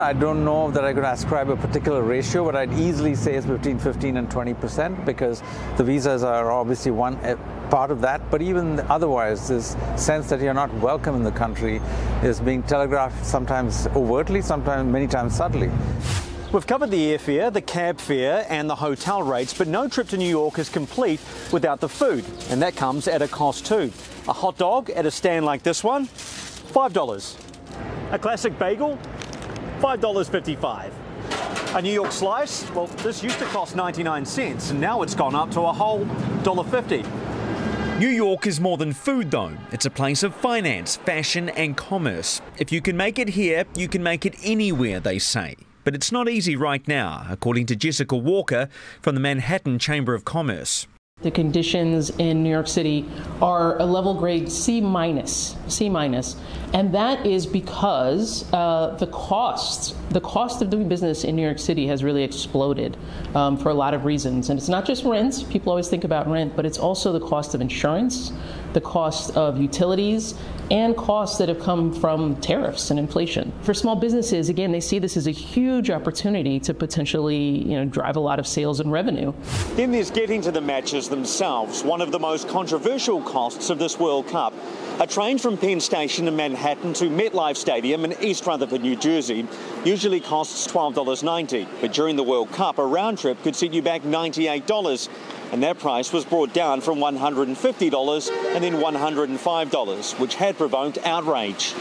I don't know that I could ascribe a particular ratio, but I'd easily say it's between 15 and 20% because the visas are obviously one part of that. But even otherwise, this sense that you're not welcome in the country is being telegraphed sometimes overtly, sometimes many times subtly. We've covered the airfare, the cab fare and the hotel rates, but no trip to New York is complete without the food, and that comes at a cost too. A hot dog at a stand like this one, $5. A classic bagel, $5.55. A New York slice, well, this used to cost 99 cents and now it's gone up to a whole $1.50. New York is more than food though. It's a place of finance, fashion and commerce. If you can make it here, you can make it anywhere, they say. But it's not easy right now, according to Jessica Walker from the Manhattan Chamber of Commerce. The conditions in New York City are a level grade C-, and that is because the cost of doing business in New York City has really exploded for a lot of reasons. And it's not just rent. People always think about rent, but it's also the cost of insurance, the cost of utilities, and costs that have come from tariffs and inflation. For small businesses, again, they see this as a huge opportunity to potentially, drive a lot of sales and revenue. Then there's getting to the matches themselves, one of the most controversial costs of this World Cup. A train from Penn Station in Manhattan to MetLife Stadium in East Rutherford, New Jersey, usually costs $12.90. But during the World Cup, a round trip could set you back $98. And that price was brought down from $150 and then $105, which had provoked outrage.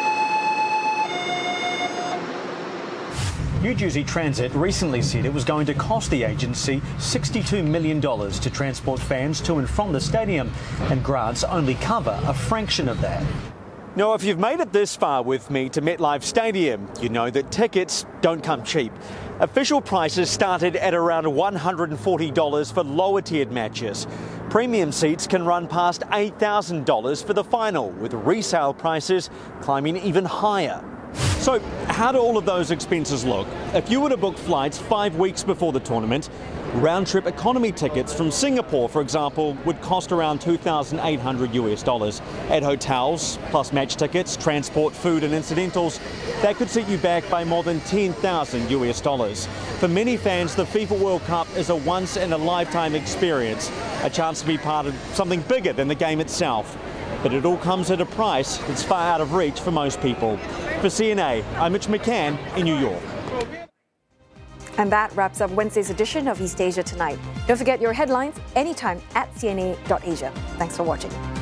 New Jersey Transit recently said it was going to cost the agency $62 million to transport fans to and from the stadium, and grants only cover a fraction of that. Now, if you've made it this far with me to MetLife Stadium, you know that tickets don't come cheap. Official prices started at around $140 for lower-tiered matches. Premium seats can run past $8,000 for the final, with resale prices climbing even higher. So, how do all of those expenses look? If you were to book flights 5 weeks before the tournament, round-trip economy tickets from Singapore, for example, would cost around $2,800 At hotels, plus match tickets, transport, food and incidentals, that could set you back by more than $10,000 For many fans, the FIFA World Cup is a once-in-a-lifetime experience, a chance to be part of something bigger than the game itself. But it all comes at a price that's far out of reach for most people. For CNA, I'm Mitch McCann in New York. And that wraps up Wednesday's edition of East Asia Tonight. Don't forget your headlines anytime at cna.asia. Thanks for watching.